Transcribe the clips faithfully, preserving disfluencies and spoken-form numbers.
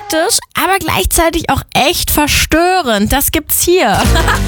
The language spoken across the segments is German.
praktisch, aber gleichzeitig auch echt verstörend. Das gibt's hier.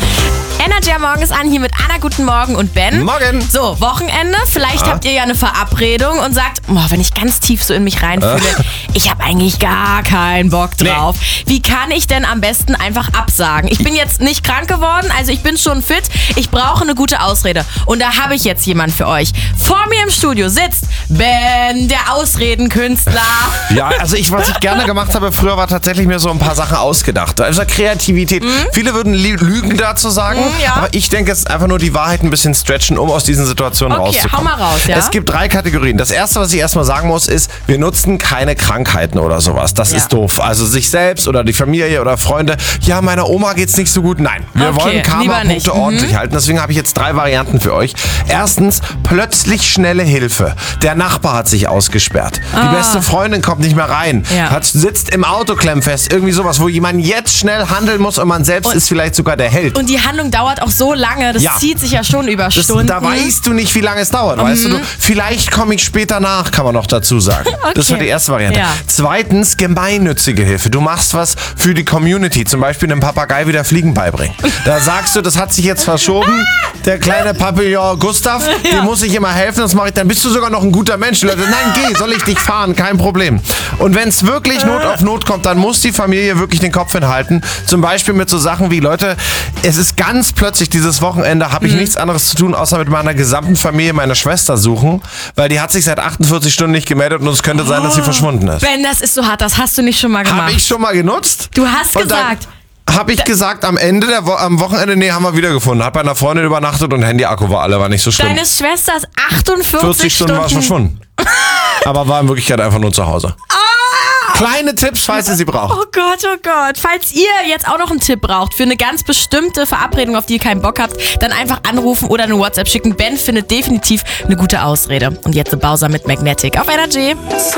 Energy am Morgen ist an, hier mit Anna, guten Morgen und Ben. Morgen. So, Wochenende, vielleicht Ah. habt ihr ja eine Verabredung und sagt, boah, wenn ich ganz tief so in mich reinfühle, Ah. ich habe eigentlich gar keinen Bock drauf. Nee. Wie kann ich denn am besten einfach absagen? Ich bin jetzt nicht krank geworden, also ich bin schon fit, ich brauche eine gute Ausrede. Und da habe ich jetzt jemanden für euch. Vor mir im Studio sitzt Ben, der Ausredenkünstler. Ja, also ich, was ich gerne gemacht habe früher, war tatsächlich mir so ein paar Sachen ausgedacht. Also Kreativität. Mhm. Viele würden Lügen dazu sagen, mhm, ja. aber ich denke, es ist einfach nur die Wahrheit ein bisschen stretchen, um aus diesen Situationen okay, rauszukommen. Hau mal raus, ja? Es gibt drei Kategorien. Das erste, was ich erstmal sagen muss, ist, wir nutzen keine Krankheiten oder sowas. Das ja. ist doof. Also sich selbst oder die Familie oder Freunde, ja, meiner Oma geht's nicht so gut. Nein, wir okay, wollen Karma-Punkte mhm. ordentlich halten. Deswegen habe ich jetzt drei Varianten für euch. Erstens, plötzlich schnelle Hilfe. Der Nachbar hat sich ausgesperrt. Ah. Die beste Freundin kommt nicht mehr rein. Ja. Hat, sitzt im Auto klemmfest. Irgendwie sowas, wo jemand jetzt schnell handeln muss und man selbst und, ist vielleicht sogar der Held. Und die Handlung dauert auch so lange. Das ja. zieht sich ja schon über das, Stunden. Da weißt du nicht, wie lange es dauert. Mhm. Weißt du, vielleicht komme ich später nach, kann man noch dazu sagen. Okay. Das war die erste Variante. Ja. Zweitens, gemeinnützige Hilfe. Du machst was für die Community. Zum Beispiel einem Papagei wieder Fliegen beibringen. Da sagst du, das hat sich jetzt verschoben. Der kleine Papillon Gustav, ja. dem muss ich immer helfen. Das mache ich. Dann bist du sogar noch ein guter Mensch. Die Leute, nein, geh, soll ich dich fahren? Kein Problem. Und wenn es wirklich Not auf Not kommt, dann muss die Familie wirklich den Kopf hinhalten. Zum Beispiel mit so Sachen wie, Leute, es ist ganz plötzlich dieses Wochenende, habe ich mhm. nichts anderes zu tun, außer mit meiner gesamten Familie meine Schwester suchen, weil die hat sich seit achtundvierzig Stunden nicht gemeldet und es könnte sein, dass sie verschwunden ist. Ben, das ist so hart, das hast du nicht schon mal gemacht. Habe ich schon mal genutzt. Du hast und gesagt... Habe ich gesagt, am Ende der Wo- am Wochenende, nee, haben wir wiedergefunden. Hat bei einer Freundin übernachtet und Handy-Akku war alle, war nicht so schlimm. Deine Schwester ist achtundvierzig vierzig Stunden war verschwunden. Aber war in Wirklichkeit einfach nur zu Hause. Ah! Kleine Tipps, falls ihr sie braucht. Oh Gott, oh Gott. Falls ihr jetzt auch noch einen Tipp braucht für eine ganz bestimmte Verabredung, auf die ihr keinen Bock habt, dann einfach anrufen oder eine WhatsApp schicken. Ben findet definitiv eine gute Ausrede. Und jetzt The Bowser mit Magnetic auf Energy.